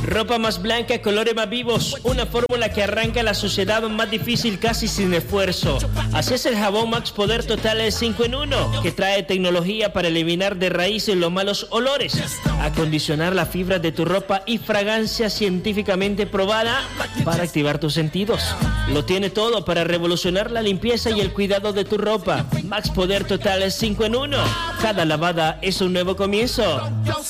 Ropa más blanca, colores más vivos. Una fórmula que arranca la suciedad más difícil casi sin esfuerzo. Así es el jabón Max Poder Total 5 en 1, que trae tecnología para eliminar de raíz los malos olores, acondicionar las fibras de tu ropa y fragancia científicamente probada para activar tus sentidos. Lo tiene todo para revolucionar la limpieza y el cuidado de tu ropa. Max Poder Total 5 en 1. Cada lavada es un nuevo comienzo.